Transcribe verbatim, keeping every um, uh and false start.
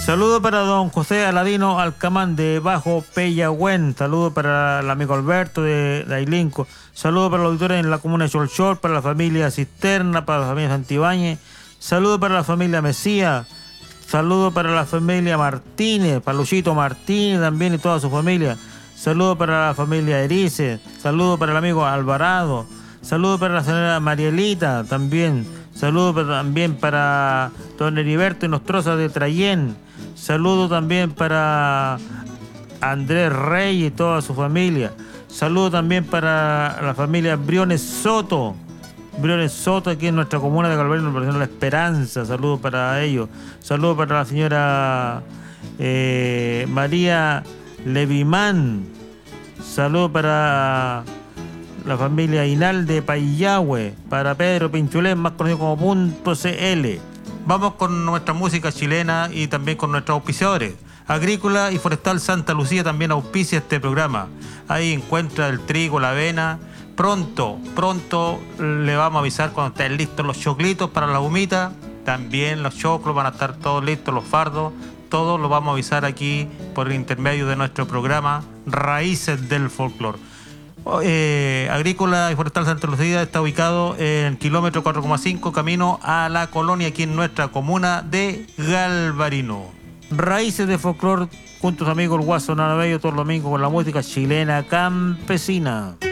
Saludo para don José Aladino Alcamán de Bajo Peyagüén. Saludo para el amigo Alberto de, de Ailinco. Saludo para los auditores en la comuna de Cholchol, para la familia Cisterna, para la familia Santibáñez. Saludo para la familia Mesía. Saludo para la familia Martínez, para Luchito Martínez también y toda su familia. Saludo para la familia Erice. Saludo para el amigo Alvarado. Saludo para la señora Marielita también. Saludo para, también para don Heriberto y Nostroza de Trayén. Saludo también para Andrés Rey y toda su familia. Saludo también para la familia Briones Soto. Briones Soto aquí en nuestra comuna de Calvario, en La Esperanza. Saludo para ellos. Saludo para la señora eh, María Levimán. Saludo para la familia Inalde Payahue, para Pedro Pinchulén, más conocido como Punto C L. Vamos con nuestra música chilena y también con nuestros auspiciadores. Agrícola y Forestal Santa Lucía también auspicia este programa. Ahí encuentra el trigo, la avena. Pronto, pronto le vamos a avisar cuando estén listos los choclitos para la humita. También los choclos van a estar todos listos, los fardos. Todo lo vamos a avisar aquí por el intermedio de nuestro programa Raíces del Folclor. Eh, Agrícola y Forestal Santa Lucía está ubicado en el kilómetro cuatro coma cinco camino a la colonia aquí en nuestra comuna de Galvarino. Raíces de Folclor junto a sus amigos el Guaso Narabello todos los domingos con la música chilena campesina.